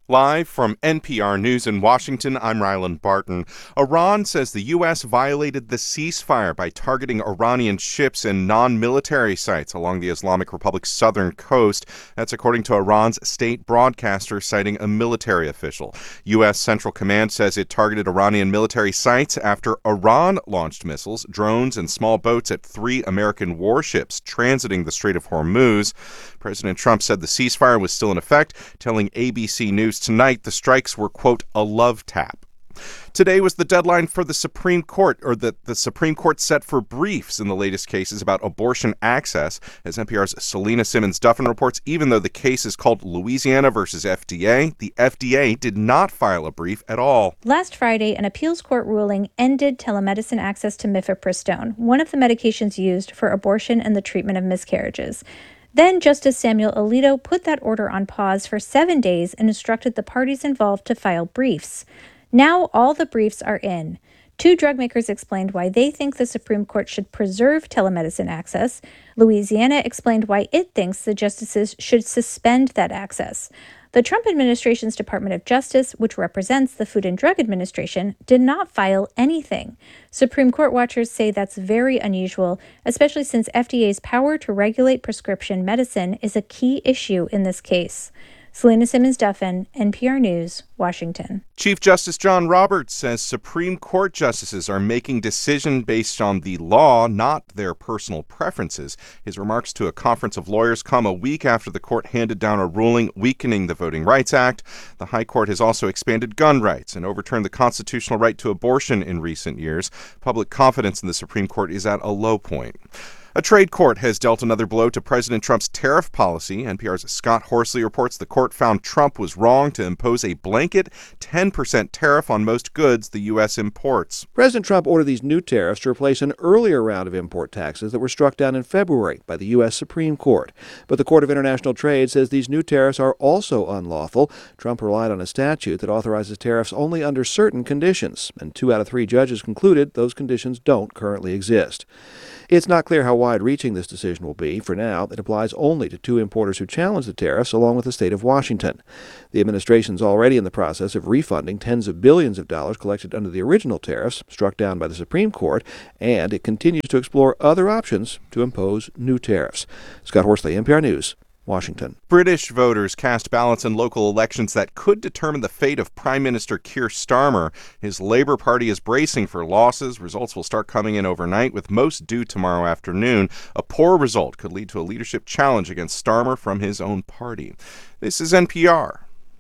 Live from NPR News in Washington, I'm Rylan Barton. Iran says the U.S. violated the ceasefire by targeting Iranian ships and non-military sites along the Islamic Republic's southern coast. That's according to Iran's state broadcaster, citing a military official. U.S. Central Command says it targeted Iranian military sites after Iran launched missiles, drones, and small boats at 3 American warships transiting the Strait of Hormuz. President Trump said the ceasefire was still in effect, telling ABC News tonight the strikes were, quote, a love tap. Today was the deadline for the Supreme Court, or the Supreme Court set for briefs in the latest cases about abortion access. As NPR's Selena Simmons-Duffin reports, even though the case is called Louisiana versus FDA, the FDA did not file a brief at all. Last Friday, an appeals court ruling ended telemedicine access to mifepristone, one of the medications used for abortion and the treatment of miscarriages. Then Justice Samuel Alito put that order on pause for 7 days and instructed the parties involved to file briefs. Now all the briefs are in. 2 drug makers explained why they think the Supreme Court should preserve telemedicine access. Louisiana explained why it thinks the justices should suspend that access. The Trump administration's Department of Justice, which represents the Food and Drug Administration, did not file anything. Supreme Court watchers say that's very unusual, especially since FDA's power to regulate prescription medicine is a key issue in this case. Selena Simmons-Duffin, NPR News, Washington. Chief Justice John Roberts says Supreme Court justices are making decisions based on the law, not their personal preferences. His remarks to a conference of lawyers come a week after the court handed down a ruling weakening the Voting Rights Act. The High Court has also expanded gun rights and overturned the constitutional right to abortion in recent years. Public confidence in the Supreme Court is at a low point. A trade court has dealt another blow to President Trump's tariff policy. NPR's Scott Horsley reports the court found Trump was wrong to impose a blanket 10% tariff on most goods the U.S. imports. President Trump ordered these new tariffs to replace an earlier round of import taxes that were struck down in February by the U.S. Supreme Court. But the Court of International Trade says these new tariffs are also unlawful. Trump relied on a statute that authorizes tariffs only under certain conditions, and 2 out of 3 judges concluded those conditions don't currently exist. It's not clear how wide-reaching this decision will be. For now, it applies only to 2 importers who challenge the tariffs, along with the state of Washington. The administration's already in the process of refunding tens of billions of dollars collected under the original tariffs, struck down by the Supreme Court, and it continues to explore other options to impose new tariffs. Scott Horsley, NPR News, Washington. British voters cast ballots in local elections that could determine the fate of Prime Minister Keir Starmer. His Labour Party is bracing for losses. Results will start coming in overnight, with most due tomorrow afternoon. A poor result could lead to a leadership challenge against Starmer from his own party. This is NPR.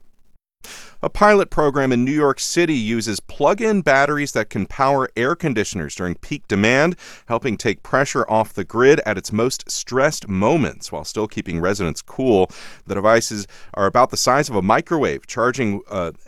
A pilot program in New York City uses plug-in batteries that can power air conditioners during peak demand, helping take pressure off the grid at its most stressed moments while still keeping residents cool. The devices are about the size of a microwave, charge when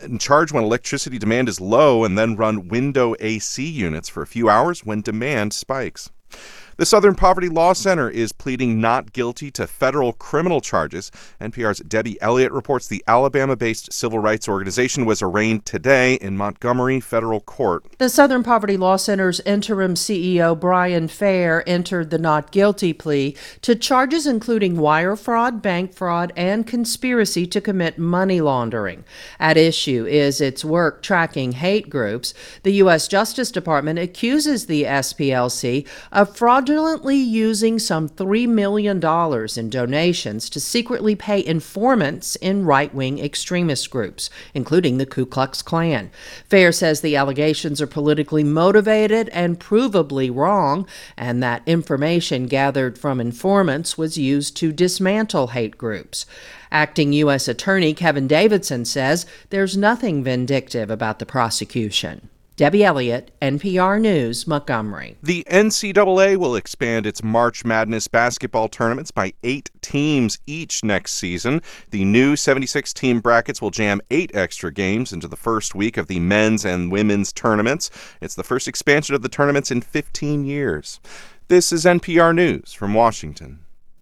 electricity demand is low, and then run window AC units for a few hours when demand spikes. The Southern Poverty Law Center is pleading not guilty to federal criminal charges. NPR's Debbie Elliott reports the Alabama-based civil rights organization was arraigned today in Montgomery Federal Court. The Southern Poverty Law Center's interim CEO, Brian Fair, entered the not guilty plea to charges including wire fraud, bank fraud, and conspiracy to commit money laundering. At issue is its work tracking hate groups. The U.S. Justice Department accuses the SPLC of fraudulently using some $3 million in donations to secretly pay informants in right-wing extremist groups, including the Ku Klux Klan. Fair says the allegations are politically motivated and provably wrong, and that information gathered from informants was used to dismantle hate groups. Acting U.S. Attorney Kevin Davidson says there's nothing vindictive about the prosecution. Debbie Elliott, NPR News, Montgomery. The NCAA will expand its March Madness basketball tournaments by 8 teams each next season. The new 76-team brackets will jam 8 extra games into the first week of the men's and women's tournaments. It's the first expansion of the tournaments in 15 years. This is NPR News from Washington.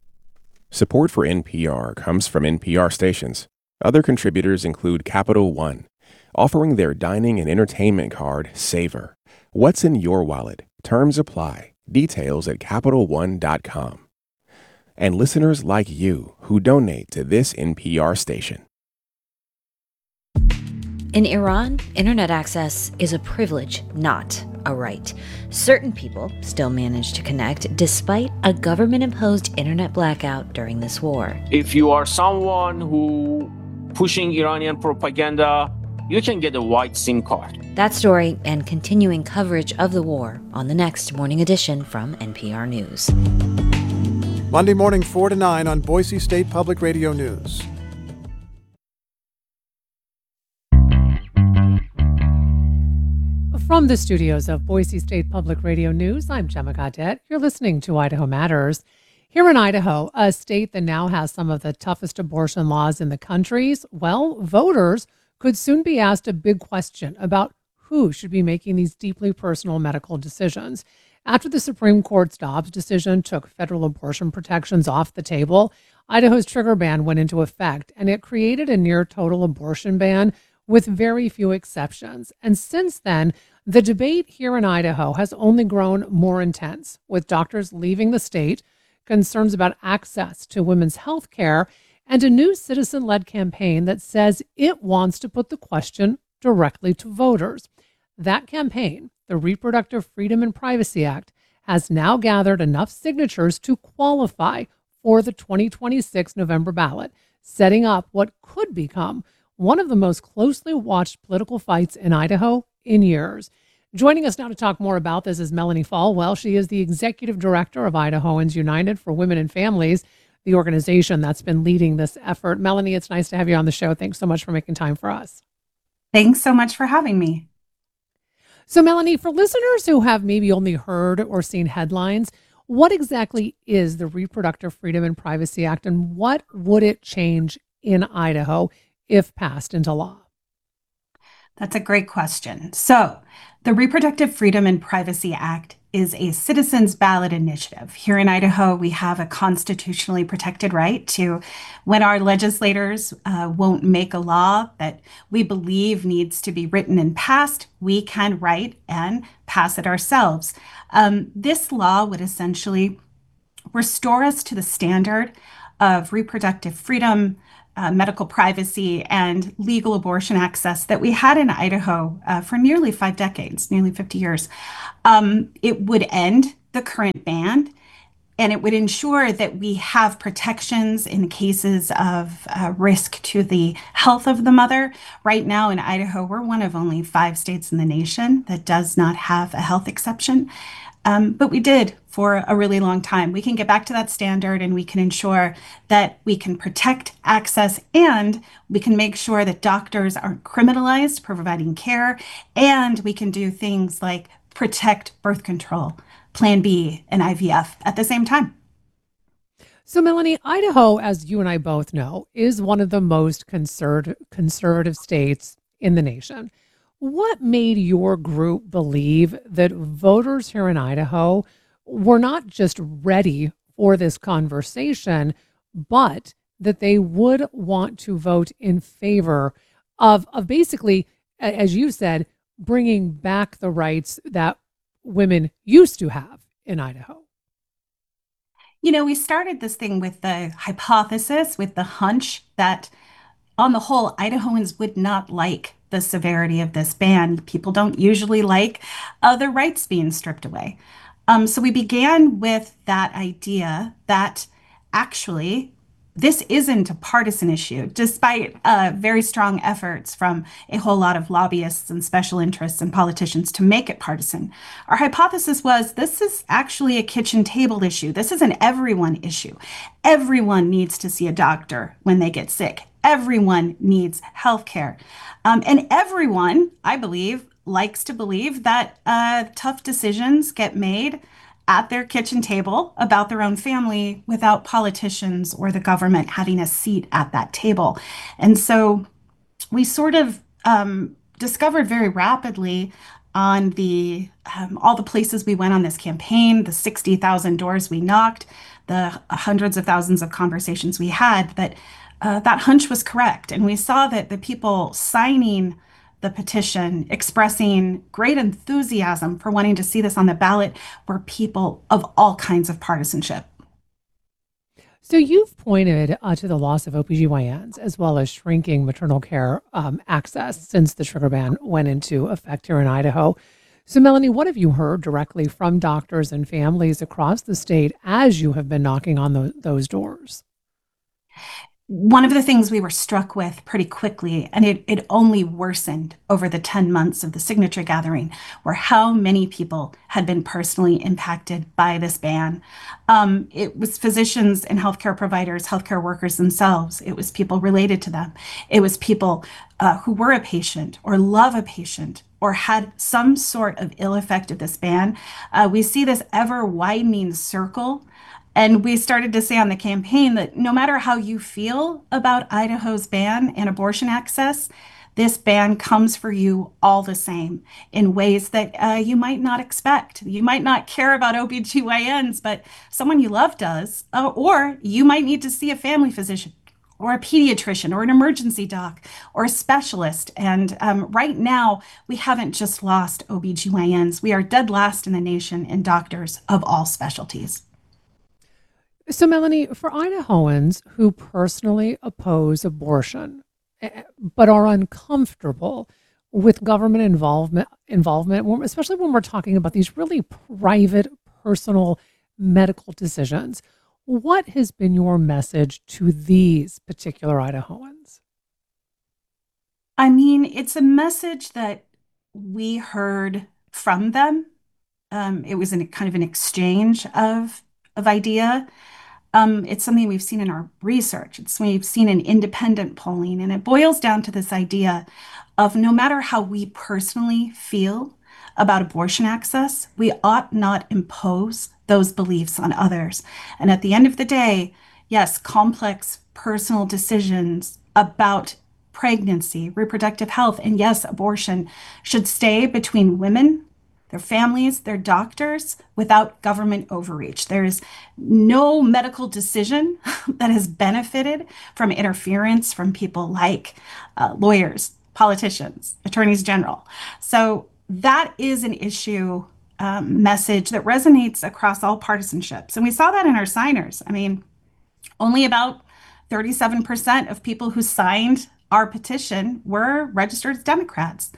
Support for NPR comes from NPR stations. Other contributors include Capital One, offering their dining and entertainment card, Savor. What's in your wallet? Terms apply. Details at CapitalOne.com. And listeners like you who donate to this NPR station. In Iran, internet access is a privilege, not a right. Certain people still manage to connect despite a government-imposed internet blackout during this war. If you are someone who pushing Iranian propaganda, you can get a white SIM card. That story and continuing coverage of the war on the next Morning Edition from NPR News. Monday morning, 4 to 9 on Boise State Public Radio News. From the studios of Boise State Public Radio News, I'm Gemma Gaudette. You're listening to Idaho Matters. Here in Idaho, a state that now has some of the toughest abortion laws in the country, well, voters could soon be asked a big question about who should be making these deeply personal medical decisions. After the Supreme Court's Dobbs decision took federal abortion protections off the table, Idaho's trigger ban went into effect, and it created a near total abortion ban with very few exceptions. And since then, the debate here in Idaho has only grown more intense, with doctors leaving the state, concerns about access to women's health care, and a new citizen-led campaign that says it wants to put the question directly to voters. That campaign, the Reproductive Freedom and Privacy Act, has now gathered enough signatures to qualify for the 2026 November ballot, setting up what could become one of the most closely watched political fights in Idaho in years. Joining us now to talk more about this is Melanie Falwell. She is the executive director of Idahoans United for Women and Families, the organization that's been leading this effort. Melanie, it's nice to have you on the show. Thanks so much for making time for us. Thanks so much for having me. So, Melanie, for listeners who have maybe only heard or seen headlines, what exactly is the Reproductive Freedom and Privacy Act, and what would it change in Idaho if passed into law? That's a great question. So, the Reproductive Freedom and Privacy Act is a citizens' ballot initiative. Here in Idaho, we have a constitutionally protected right to, when our legislators won't make a law that we believe needs to be written and passed, we can write and pass it ourselves. This law would essentially restore us to the standard of reproductive freedom, medical privacy, and legal abortion access that we had in Idaho for nearly 5 decades, nearly 50 years. It would end the current ban, and it would ensure that we have protections in cases of risk to the health of the mother. Right now in Idaho, we're one of only 5 states in the nation that does not have a health exception. But we did for a really long time. We can get back to that standard, and we can ensure that we can protect access, and we can make sure that doctors aren't criminalized for providing care, and we can do things like protect birth control, Plan B, and IVF at the same time. So, Melanie, Idaho, as you and I both know, is one of the most conservative states in the nation. What made your group believe that voters here in Idaho were not just ready for this conversation, but that they would want to vote in favor of basically, as you said, bringing back the rights that women used to have in Idaho? You know, we started this thing with the hypothesis, with the hunch that on the whole, Idahoans would not like the severity of this ban. People don't usually like their rights being stripped away. So we began with that idea that actually this isn't a partisan issue, despite very strong efforts from a whole lot of lobbyists and special interests and politicians to make it partisan. Our hypothesis was this is actually a kitchen table issue. This is an everyone issue. Everyone needs to see a doctor when they get sick. Everyone needs health care. And everyone, I believe, likes to believe that tough decisions get made at their kitchen table about their own family without politicians or the government having a seat at that table. And so we sort of discovered very rapidly on the all the places we went on this campaign, the 60,000 doors we knocked, the hundreds of thousands of conversations we had, that that hunch was correct. And we saw that the people signing the petition, expressing great enthusiasm for wanting to see this on the ballot, were people of all kinds of partisanship. So you've pointed to the loss of OBGYNs as well as shrinking maternal care access since the sugar ban went into effect here in Idaho. So Melanie, what have you heard directly from doctors and families across the state as you have been knocking on those doors? One of the things we were struck with pretty quickly, and it only worsened over the 10 months of the signature gathering, were how many people had been personally impacted by this ban. It was physicians and healthcare providers, healthcare workers themselves. It was people related to them. It was people who were a patient or love a patient or had some sort of ill effect of this ban. We see this ever widening circle. And we started to say on the campaign that no matter how you feel about Idaho's ban and abortion access, this ban comes for you all the same in ways that you might not expect. You might not care about OBGYNs, but someone you love does. Or you might need to see a family physician or a pediatrician or an emergency doc or a specialist. And right now, we haven't just lost OBGYNs. We are dead last in the nation in doctors of all specialties. So, Melanie, for Idahoans who personally oppose abortion, but are uncomfortable with government involvement, especially when we're talking about these really private, personal medical decisions, what has been your message to these particular Idahoans? I mean, it's a message that we heard from them. It was kind of an exchange of idea. It's something we've seen in our research. It's something we've seen in independent polling. And it boils down to this idea of no matter how we personally feel about abortion access, we ought not impose those beliefs on others. And at the end of the day, yes, complex personal decisions about pregnancy, reproductive health, and yes, abortion should stay between women, their families, their doctors, without government overreach. There is no medical decision that has benefited from interference from people like lawyers, politicians, attorneys general. So that is an issue message that resonates across all partisanships. And we saw that in our signers. I mean, only about 37% of people who signed our petition were registered as Democrats.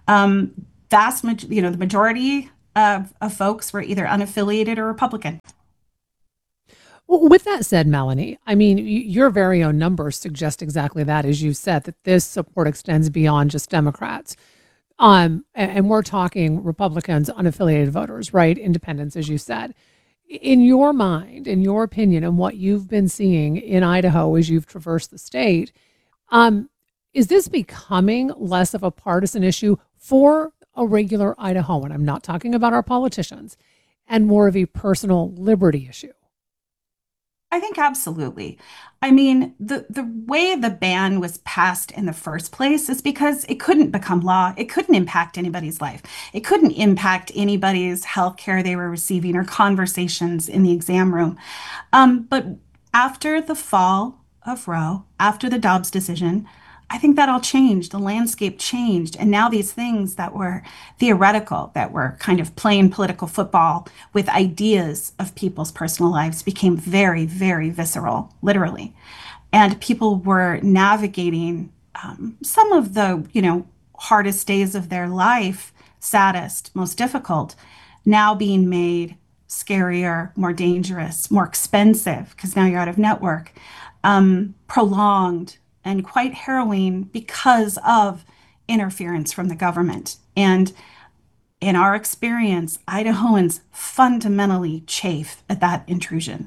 The majority of folks were either unaffiliated or Republican. Well, with that said, Melanie, I mean, your very own numbers suggest exactly that, as you said, that this support extends beyond just Democrats. And we're talking Republicans, unaffiliated voters, right? Independents, as you said. In your mind, in your opinion, and what you've been seeing in Idaho as you've traversed the state, is this becoming less of a partisan issue for a regular Idahoan? I'm not talking about our politicians, and more of a personal liberty issue. I think absolutely. I mean, the way the ban was passed in the first place is because it couldn't become law. It couldn't impact anybody's life. It couldn't impact anybody's health care they were receiving or conversations in the exam room. But after the fall of Roe, after the Dobbs decision, I think that all changed. The landscape changed. And now these things that were theoretical, that were kind of playing political football with ideas of people's personal lives became very, very visceral, literally. And people were navigating some of the, hardest days of their life, saddest, most difficult, now being made scarier, more dangerous, more expensive, because now you're out of network, prolonged, and quite harrowing because of interference from the government. And in our experience, Idahoans fundamentally chafe at that intrusion.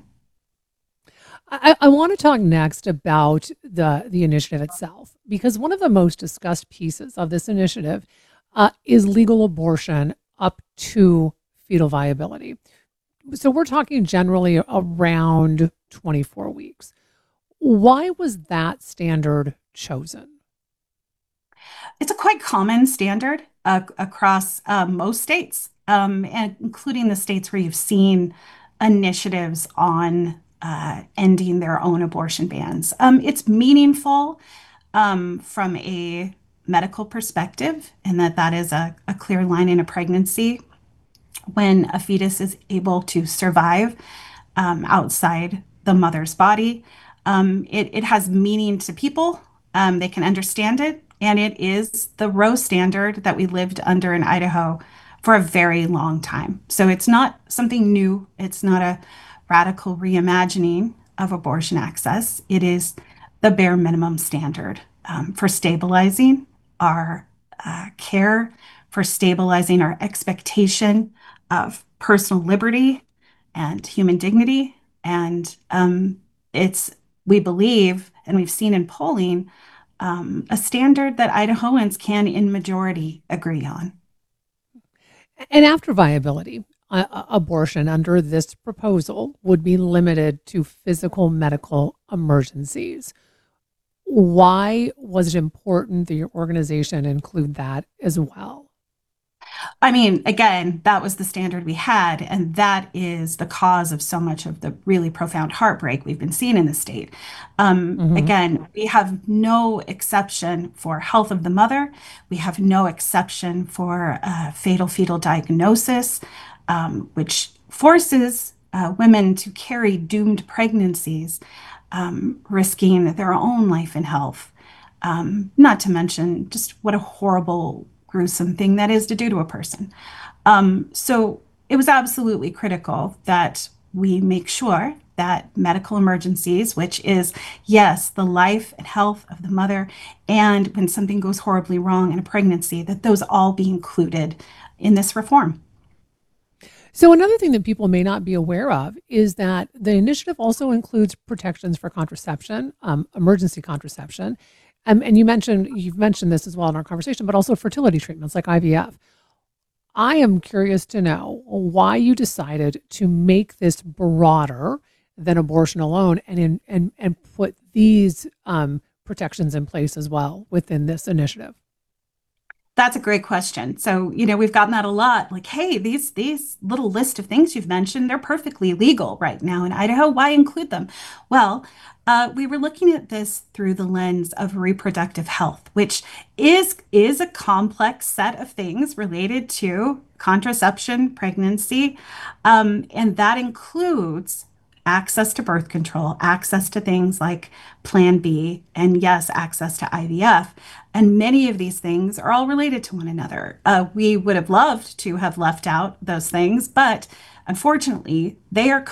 I want to talk next about the initiative itself, because one of the most discussed pieces of this initiative is legal abortion up to fetal viability. So we're talking generally around 24 weeks. Why was that standard chosen? It's a quite common standard across most states, and including the states where you've seen initiatives on ending their own abortion bans. It's meaningful from a medical perspective, in that is a clear line in a pregnancy when a fetus is able to survive outside the mother's body. It has meaning to people. They can understand it. And it is the Roe standard that we lived under in Idaho for a very long time. So it's not something new. It's not a radical reimagining of abortion access. It is the bare minimum standard for stabilizing our care, for stabilizing our expectation of personal liberty and human dignity. And we believe, and we've seen in polling, a standard that Idahoans can, in majority, agree on. And after viability, abortion under this proposal would be limited to physical medical emergencies. Why was it important that your organization include that as well? I mean, again, that was the standard we had, and that is the cause of so much of the really profound heartbreak we've been seeing in the state. Again, we have no exception for health of the mother. We have no exception for fatal fetal diagnosis, which forces women to carry doomed pregnancies, risking their own life and health. Not to mention just what a horrible, gruesome thing that is to do to a person. So it was absolutely critical that we make sure that medical emergencies, which is, yes, the life and health of the mother, and when something goes horribly wrong in a pregnancy, that those all be included in this reform. So another thing that people may not be aware of is that the initiative also includes protections for contraception, emergency contraception. And you've mentioned this as well in our conversation, but also fertility treatments like IVF. I am curious to know why you decided to make this broader than abortion alone, and put these protections in place as well within this initiative. That's a great question. So, we've gotten that a lot. Like, hey, these little list of things you've mentioned, they're perfectly legal right now in Idaho. Why include them? Well, we were looking at this through the lens of reproductive health, which is a complex set of things related to contraception, pregnancy, and that includes access to birth control, access to things like Plan B, and yes, access to IVF. And many of these things are all related to one another. We would have loved to have left out those things, but unfortunately, they are